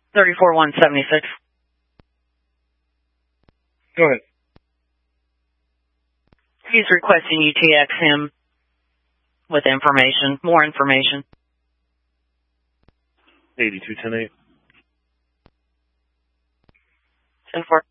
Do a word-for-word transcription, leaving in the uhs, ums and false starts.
thirty-four one seventy-six. Go ahead. He's requesting you T X him with information, more information. eighty-two ten eight. ten four.